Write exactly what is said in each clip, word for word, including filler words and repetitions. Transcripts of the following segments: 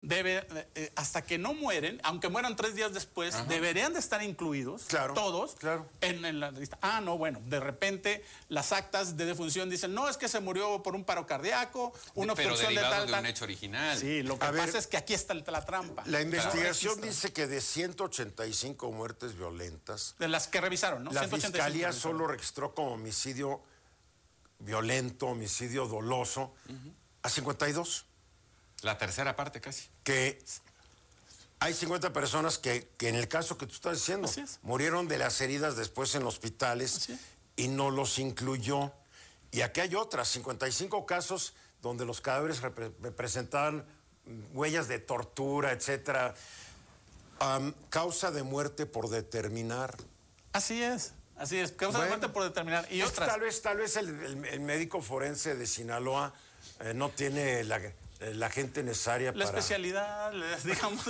debe, eh, hasta que no mueren, aunque mueran tres días después, ajá, deberían de estar incluidos, claro, todos, claro, en, en la lista. Ah, no, bueno, de repente las actas de defunción dicen, no, es que se murió por un paro cardíaco, una obstrucción de tal, de tal. un hecho original. Sí, lo que A pasa ver, es que aquí está la trampa. La investigación dice que de ciento ochenta y cinco muertes violentas, de las que revisaron, ¿no? La fiscalía solo registró como homicidio violento, homicidio doloso, uh-huh, a cincuenta y dos. La tercera parte casi. Que hay cincuenta personas que, que en el caso que tú estás diciendo, murieron de las heridas después en hospitales y no los incluyó. Y aquí hay otras, cincuenta y cinco casos donde los cadáveres representaban huellas de tortura, etcétera. Um, causa de muerte por determinar. Así es. Así es, causa bueno, de muerte por determinar. Y otras. Tal vez, tal vez el, el, el médico forense de Sinaloa eh, no tiene la, la gente necesaria la para... La especialidad, digamos,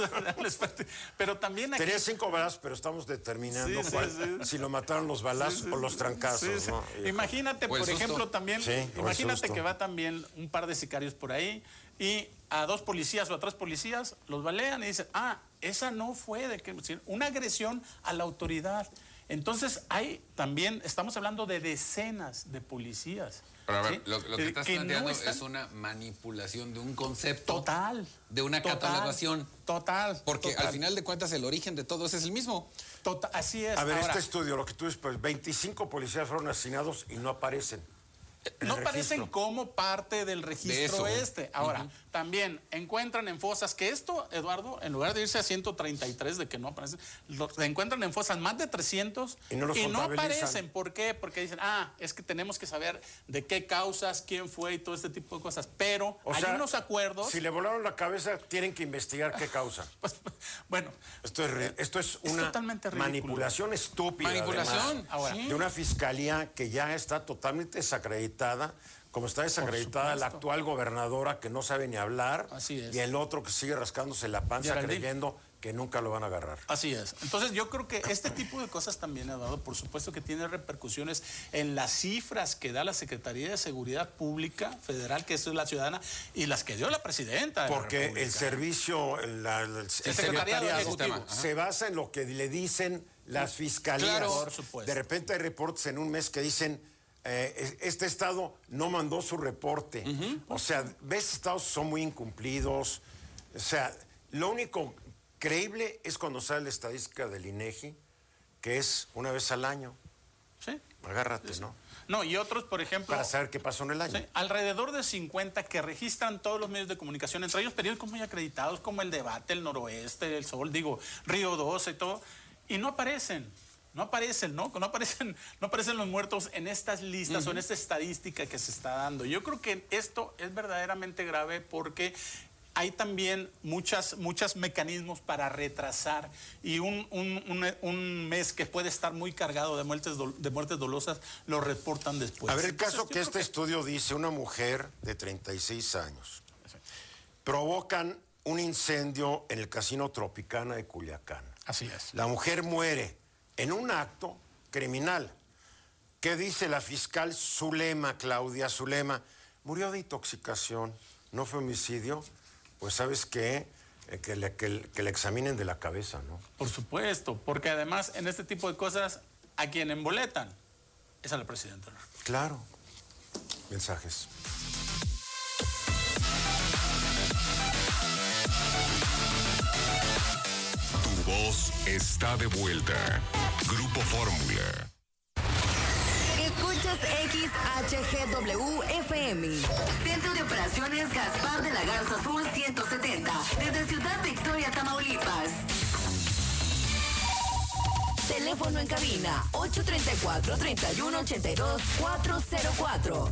pero también aquí... Tenía cinco balazos, pero estamos determinando sí, cuál, sí, sí. si lo mataron los balazos sí, sí, o los trancazos, sí, sí. ¿no? Imagínate, por susto. ejemplo, también, sí, imagínate que va también un par de sicarios por ahí y a dos policías o a tres policías los balean y dicen, ah, esa no fue de que una agresión a la autoridad. Entonces, hay también, estamos hablando de decenas de policías. Pero a ver, ¿sí? lo, lo que estás que planteando no están... es una manipulación de un concepto. Total. De una total, catalogación. Total. Porque total. al final de cuentas el origen de todo eso es el mismo. Total, así es. A ver, Ahora, este estudio, lo que tú dices, pues veinticinco policías fueron asesinados y no aparecen. No aparecen como parte del registro de este. Ahora, uh-huh, también encuentran en fosas, que esto, Eduardo, en lugar de irse a ciento treinta y tres de que no aparecen, lo, se encuentran en fosas más de trescientos y no, los y no aparecen. ¿Por qué? Porque dicen, ah, es que tenemos que saber de qué causas, quién fue y todo este tipo de cosas. Pero o hay sea, unos acuerdos. Si le volaron la cabeza, tienen que investigar qué causa. Pues, bueno, esto es, esto es, es una totalmente manipulación estúpida. Manipulación. Además, Ahora, de una fiscalía que ya está totalmente desacreditada. Como está desacreditada la actual gobernadora que no sabe ni hablar. Así es. Y el otro que sigue rascándose la panza creyendo que nunca lo van a agarrar. Así es. Entonces yo creo que este tipo de cosas también, Eduardo, por supuesto que tiene repercusiones en las cifras que da la Secretaría de Seguridad Pública Federal, que es la ciudadana, y las que dio la presidenta de Porque la el servicio, la, el, el secretariado ejecutivo se basa en lo que le dicen las fiscalías. Claro, por supuesto. De repente hay reportes en un mes que dicen... Eh, este estado no mandó su reporte. Uh-huh. O sea, ves, estados son muy incumplidos. O sea, lo único creíble es cuando sale la estadística del INEGI, que es una vez al año. Sí. Agárrate, sí. ¿no? No, y otros, por ejemplo... Para saber qué pasó en el año. Sí, alrededor de cincuenta que registran todos los medios de comunicación, entre ellos periódicos muy acreditados como El Debate, El Noroeste, El Sol, digo, Río doce y todo, y no aparecen. No aparecen, ¿no? No aparecen, no aparecen los muertos en estas listas uh-huh. o en esta estadística que se está dando. Yo creo que esto es verdaderamente grave porque hay también muchas, muchos mecanismos para retrasar y un, un, un, un mes que puede estar muy cargado de muertes, de muertes dolosas lo reportan después. A ver, el Entonces, caso que este que... estudio dice, una mujer de treinta y seis años provocan un incendio en el Casino Tropicana de Culiacán. Así es. La mujer muere en un acto criminal. ¿Qué dice la fiscal Zulema, Claudia Zulema? Murió de intoxicación, no fue homicidio. Pues ¿sabes qué? Eh, que, le, que, que le examinen de la cabeza, ¿no? Por supuesto, porque además en este tipo de cosas a quien emboletan es a la presidenta. Claro. Mensajes. Tu voz está de vuelta. Grupo Fórmula. Escuchas X H G W F M. Centro de Operaciones Gaspar de la Garza Sur ciento setenta. Desde Ciudad Victoria, Tamaulipas. Teléfono en cabina ocho tres cuatro, tres uno ocho dos, cuatro cero cuatro.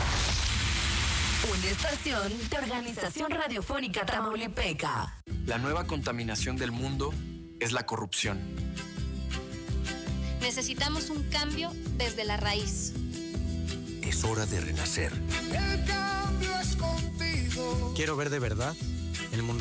Una estación de Organización Radiofónica Tamaulipeca. La nueva contaminación del mundo es la corrupción. Necesitamos un cambio desde la raíz. Es hora de renacer. El cambio es contigo. Quiero ver de verdad el mundo